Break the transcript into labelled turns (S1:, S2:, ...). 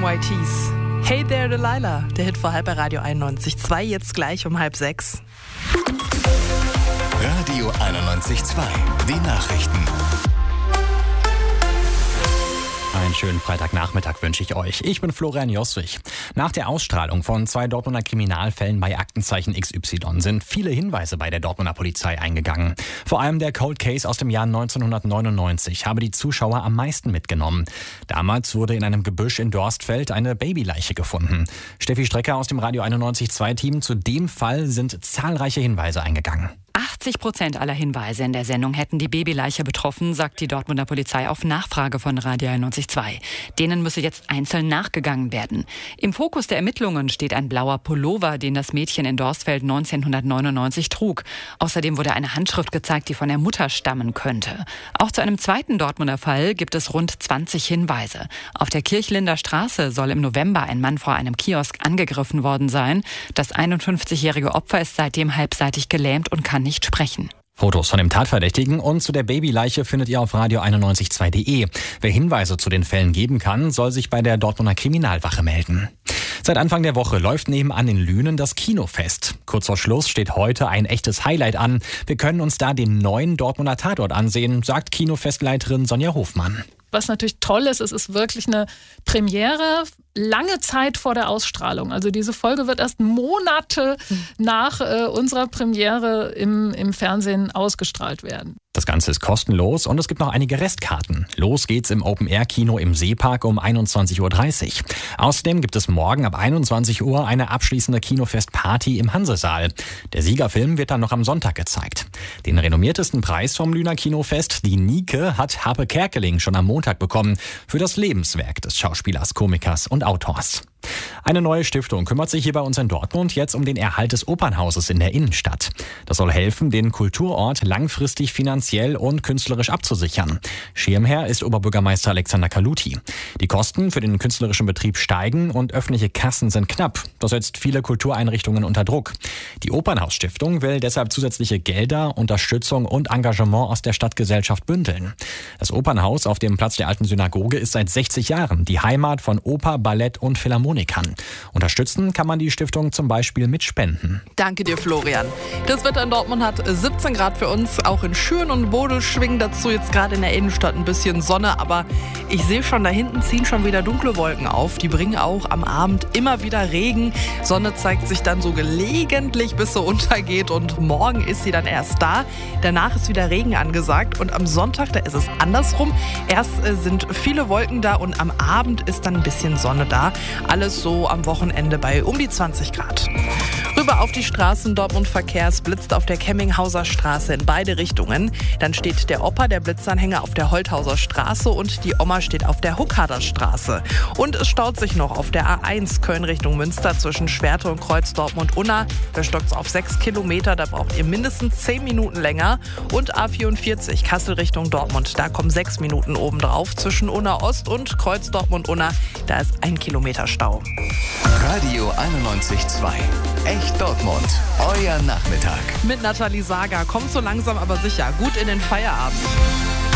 S1: MYTs. Hey there, Delilah. Der Hit vor halb bei Radio 91.2, jetzt gleich um 5:30.
S2: Radio 91.2, die Nachrichten.
S3: Einen schönen Freitagnachmittag wünsche ich euch. Ich bin Florian Joswig. Nach der Ausstrahlung von 2 Dortmunder Kriminalfällen bei Aktenzeichen XY sind viele Hinweise bei der Dortmunder Polizei eingegangen. Vor allem der Cold Case aus dem Jahr 1999 habe die Zuschauer am meisten mitgenommen. Damals wurde in einem Gebüsch in Dorstfeld eine Babyleiche gefunden. Steffi Strecker aus dem Radio 91.2-Team. Zu dem Fall sind zahlreiche Hinweise eingegangen.
S4: 80% aller Hinweise in der Sendung hätten die Babyleiche betroffen, sagt die Dortmunder Polizei auf Nachfrage von Radio 91.2. Denen müsse jetzt einzeln nachgegangen werden. Im Fokus der Ermittlungen steht ein blauer Pullover, den das Mädchen in Dorstfeld 1999 trug. Außerdem wurde eine Handschrift gezeigt, die von der Mutter stammen könnte. Auch zu einem zweiten Dortmunder Fall gibt es rund 20 Hinweise. Auf der Kirchlinder Straße soll im November ein Mann vor einem Kiosk angegriffen worden sein. Das 51-jährige Opfer ist seitdem halbseitig gelähmt und kann nicht sprechen.
S3: Fotos von dem Tatverdächtigen und zu der Babyleiche findet ihr auf radio912.de. Wer Hinweise zu den Fällen geben kann, soll sich bei der Dortmunder Kriminalwache melden. Seit Anfang der Woche läuft nebenan in Lünen das Kinofest. Kurz vor Schluss steht heute ein echtes Highlight an. Wir können uns da den neuen Dortmunder Tatort ansehen, sagt Kinofestleiterin Sonja Hofmann.
S5: Was natürlich toll ist, es ist wirklich eine Premiere, lange Zeit vor der Ausstrahlung. Also diese Folge wird erst Monate nach unserer Premiere im Fernsehen ausgestrahlt werden.
S3: Das Ganze ist kostenlos und es gibt noch einige Restkarten. Los geht's im Open-Air-Kino im Seepark um 21.30 Uhr. Außerdem gibt es morgen ab 21 Uhr eine abschließende Kinofest-Party im Hansesaal. Der Siegerfilm wird dann noch am Sonntag gezeigt. Den renommiertesten Preis vom Lüner Kinofest, die Nike, hat Harpe Kerkeling schon am Montag bekommen für das Lebenswerk des Schauspielers, Komikers und Autors. Eine neue Stiftung kümmert sich hier bei uns in Dortmund jetzt um den Erhalt des Opernhauses in der Innenstadt. Das soll helfen, den Kulturort langfristig finanziell und künstlerisch abzusichern. Schirmherr ist Oberbürgermeister Alexander Kaluti. Die Kosten für den künstlerischen Betrieb steigen und öffentliche Kassen sind knapp. Das setzt viele Kultureinrichtungen unter Druck. Die Opernhausstiftung will deshalb zusätzliche Gelder, Unterstützung und Engagement aus der Stadtgesellschaft bündeln. Das Opernhaus auf dem Platz der Alten Synagoge ist seit 60 Jahren die Heimat von Oper, Ballett und Philharmonikern. Unterstützen kann man die Stiftung zum Beispiel mit Spenden.
S1: Danke dir, Florian. Das Wetter in Dortmund hat 17 Grad für uns. Auch in Schüren und Bodel schwingen dazu jetzt gerade in der Innenstadt ein bisschen Sonne. Aber ich sehe schon, da hinten ziehen schon wieder dunkle Wolken auf. Die bringen auch am Abend immer wieder Regen. Sonne zeigt sich dann so gelegentlich, bis sie untergeht. Und morgen ist sie dann erst da. Danach ist wieder Regen angesagt. Und am Sonntag, da ist es andersrum. Erst sind viele Wolken da und am Abend ist dann ein bisschen Sonne da. Alles so am Wochenende bei um die 20 Grad. Rüber auf die Straßen Dortmund Verkehr. Es blitzt auf der Kemminghauser Straße in beide Richtungen. Dann steht der Opa, der Blitzanhänger, auf der Holthauser Straße und die Oma steht auf der Huckhader Straße. Und es staut sich noch auf der A1 Köln Richtung Münster zwischen Schwerte und Kreuz Dortmund-Unna. Da stockt es auf 6 Kilometer, da braucht ihr mindestens 10 Minuten länger. Und A44 Kassel Richtung Dortmund, da kommen 6 Minuten obendrauf. Zwischen Unna Ost und Kreuz Dortmund-Unna, da ist 1 Kilometer Stau.
S2: Radio 91.2, echt Dortmund, euer Nachmittag.
S1: Mit Nathalie Sager kommt so langsam aber sicher gut in den Feierabend.